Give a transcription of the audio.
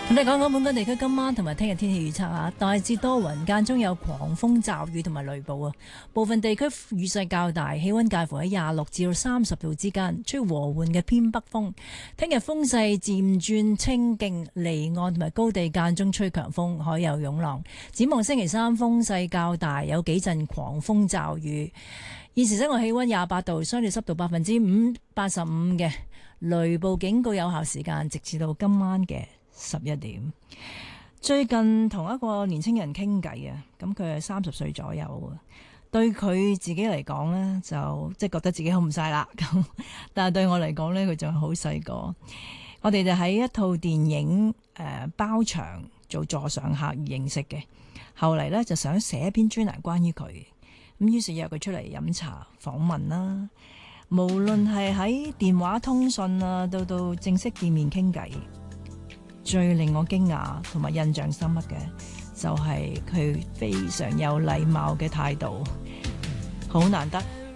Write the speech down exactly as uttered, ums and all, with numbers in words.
同你講講本港地區今晚同埋聽日天氣預測啊，大致多雲，間中有狂風驟雨同埋雷暴啊。部分地區雨勢較大，氣溫介乎喺廿六至到三十度之間，吹和緩嘅偏北風。聽日風勢漸轉清勁，離岸同埋高地間中吹強風，海有湧浪。展望星期三風勢較大，有幾陣狂風驟雨。現時室外氣溫廿八度，相對濕度百分之五八十五嘅，雷暴警告有效時間直至到今晚嘅十一點。最近同一個年青人傾偈啊，咁佢係三十歲左右啊。對佢自己嚟講呢，就即係覺得自己好唔晒啦。咁但係對我嚟講呢，佢仲係好細個。我哋就喺一套電影誒、呃、包場做座上客而認識嘅。後嚟呢，就想寫一篇專欄關於佢，咁於是約佢出嚟飲茶訪問啦。無論係喺電話通訊啊，到到正式見面傾偈。最令我驚訝同埋印象深刻嘅就係佢非常有禮貌嘅態度，好難得。